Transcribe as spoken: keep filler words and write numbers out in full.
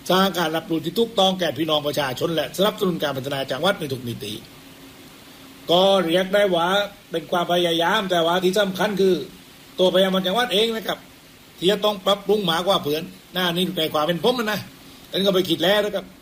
สร้างการรับรู้ที่ถูกต้องแก่พี่น้องประชาชนและสนับสนุนการพัฒนาจังหวัดในทุกมิติก็เรียกได้ว่าเป็นความพยายามแต่ว่าที่สำคัญคือตัวพยายามจังหวัดเองนะครับที่จะต้องปรับปรุงมากกว่าเพื่อนหน้านี่ในความเป็นผมนะแต่ก็ไปคิดแล้วนะครับ